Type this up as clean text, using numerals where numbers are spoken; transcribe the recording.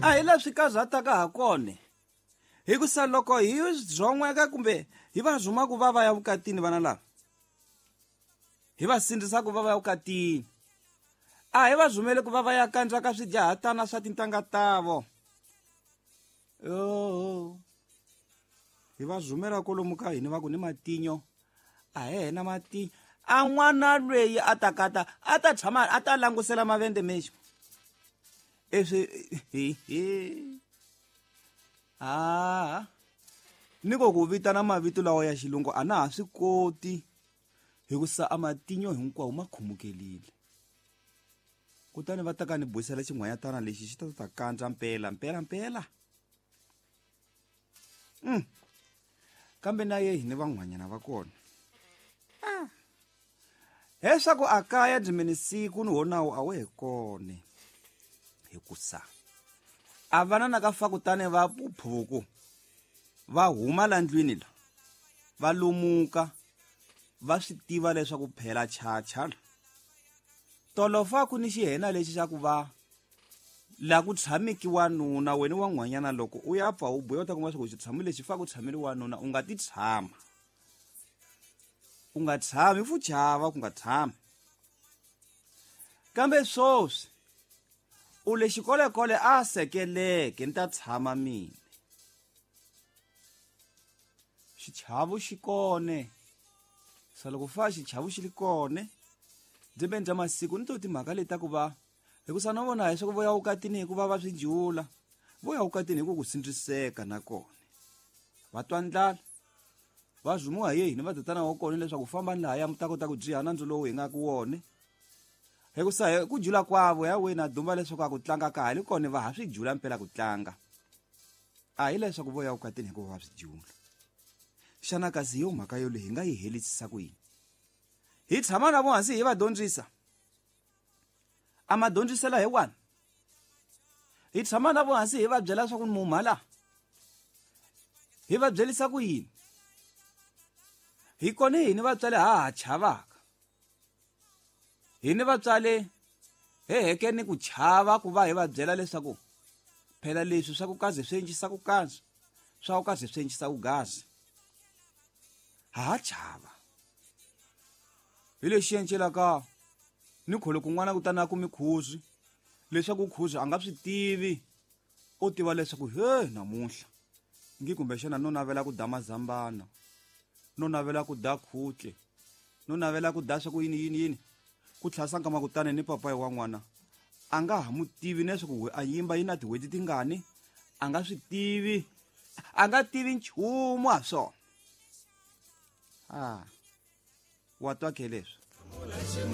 A hi leswi kazataka ha kone hi ku sa loko hi byon'weka kumbe hi va zuma ku va va ya vukatini vana lava hi va sindzisa ku va va ya vukatini a hi va zumele ku va va ya kandza ka swidyahatana swa tintangha tavo hi va zumela kolomu ka hina va ku ni matinyo a hi hena matinyo a n'wana lweyi a ta kata a ta tshama a ta langusela mavende mexo ni ko ku vitana mavito lawa ya xilungu a na ha swi koti hi ku sa a matinyo hinkwawo ma khumukelile kutani va ta ka ni bohisela xin'wanyatana lexi xi ta kandza mpela kambe na ye hi ni van'wanyana va kona leswaku a kaya dzimini siku ni wonawo a we he kone hi ku sa a vana na ka fakutane va puphuku va huma la ndlwini la va lumuka va swi tiva leswaku phela chacha tolofa ku ni xihena lexi xa ku va la ku tshamiki wanuna wena wan'wanyana loko u ya pfa u boya u ta kuma leswaku xitshamo lexi fa ku tshameli wanuna u nga ti tshama u nga tshami fu chava ku nga tshami kambe swoswi u le xikolekole a sekeleke ni ta tshama mina xichavo xi kone sa loko fa xichavo xi li kone dzembeni bya masiku ni to timhaka leti ta ku va hi ku sa na vona hi swa ku vo ya vukatini hi ku va va swi jula vo ya vukatini hi ku ku sindziseka na kone va twa ndlala va zumiwa hi yehini va tatana wa kone leswaku famba ni laha ya ta kota ku dyiha nandzu lowu hi nga ku wone hi ku sa ku jula kwavo ya wena dumba leswaku a ku tlanga ka hali kone va ha swi jula mpela ku tlanga a hi leswaku vo ya vukatini hi ku va swi jula xana kasi yo mhaka yo leyi hi nga yi helisisa ku yini hi tshama na vo hansi hi va dyondzisa a ma dyondzisela hi wani hi tshama na vo hansi hi va byela swa ku ni mumhala hi va byelisa ku yini hi kone hini vatswale ha ha chavaka hini vatswale he heke ni ku chava ku va hi va byela leswaku phela leswi swa ku kaze swi endlisa ku kaze swa ku kaze swi endlisa ku gazi ha chava hi lexi endlelaka ni khole kun'wana ku tana ku mikhuzi leswaku khuzi a nga swi tivi u tiva leswaku he namuntlha ngi kumbexana no navela ku da mazambana no navela ku da khutle no navela ku da swa ku yini ku tlhasa nkama kutani ni papa wa n'wana a nga ha mu tivi leswaku a yimba yi na tiweti tingani a nga swi tivi a nga tivi nchumu ha swona wa twa ke leswi